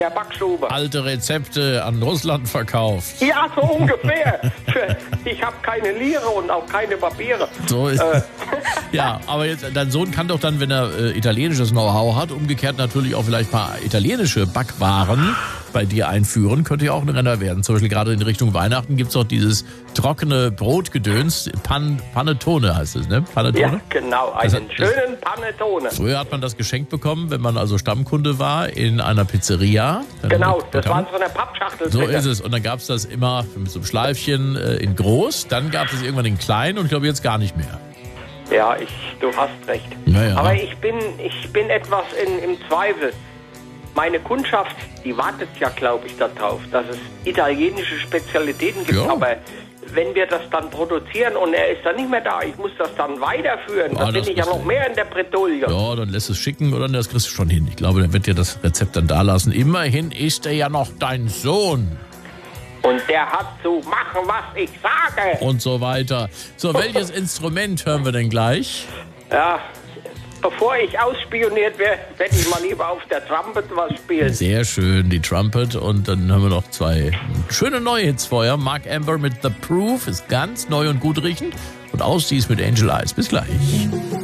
der Backstube. Alte Rezepte an Russland verkauft. Ja, so ungefähr. Ich habe keine Lire und auch keine Papiere. So ist ja, aber jetzt, dein Sohn kann doch dann, wenn er italienisches Know-how hat, umgekehrt natürlich auch vielleicht ein paar italienische Backwaren bei dir einführen. Könnte ja auch ein Renner werden. Zum Beispiel gerade in Richtung Weihnachten gibt es doch dieses trockene Brotgedöns. Panettone heißt es, ne? Panettone? Ja, genau. Einen schönen Panettone. Früher hat man das geschenkt bekommen, wenn man also Stammkunde war in einer Pizzeria. Genau, das war so eine Pappschachtel. So ist es. Und dann gab es das immer mit so einem Schleifchen in groß. Dann gab es irgendwann in klein und ich glaube jetzt gar nicht mehr. Ja, du hast recht. Naja. Aber ich bin etwas im Zweifel. Meine Kundschaft, die wartet ja, glaube ich, darauf, dass es italienische Spezialitäten gibt. Ja. Aber wenn wir das dann produzieren und er ist dann nicht mehr da, ich muss das dann weiterführen, dann bin ich ja noch mehr in der Bredouille. Ja, dann lässt es schicken oder das kriegst du schon hin. Ich glaube, der wird dir das Rezept dann da lassen. Immerhin ist er ja noch dein Sohn. Und der hat zu machen, was ich sage. Und so weiter. So, welches Instrument hören wir denn gleich? Ja, bevor ich ausspioniert werde, werde ich mal lieber auf der Trumpet was spielen. Sehr schön, die Trumpet. Und dann haben wir noch zwei schöne neue Hits vorher. Mark Amber mit The Proof ist ganz neu und gut riechend. Und Aussies mit Angel Eyes. Bis gleich.